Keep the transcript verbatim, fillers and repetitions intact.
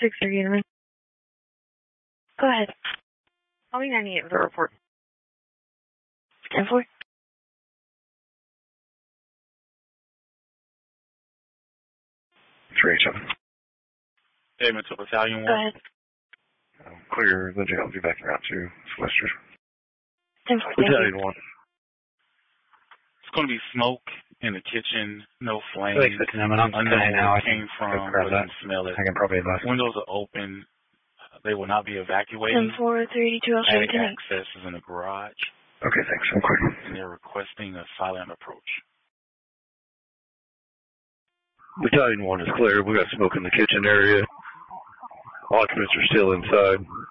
six thirty, man. Go ahead. I'll be ninety-eight for the report. ten four. three eight seven. Hey, Mental Battalion Go one. ahead. Um, clear the jail. Be backing out to Sylvester. ten four, thank Battalion you. one. It's going to be smoke in the kitchen, no flames. Really expecting them, and I'm Unknown today where now. I it came can from, grab but that. can smell it. I can probably advise. Windows are open. They will not be evacuating. ten four, three eighty-two, I'll show you Attic tonight. access is in the garage, Okay, thanks. I'm clear. and they're requesting a silent approach. Battalion one is clear. We got smoke in the kitchen area. Occupants are still inside.